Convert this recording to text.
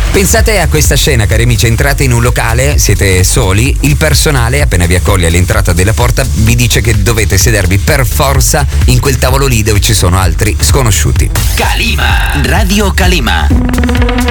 Pensate a questa scena, cari amici: entrate in un locale, siete soli, il personale appena vi accoglie all'entrata della porta vi dice che dovete sedervi per forza in quel tavolo lì dove ci sono altri sconosciuti. Calima, Radio Calima.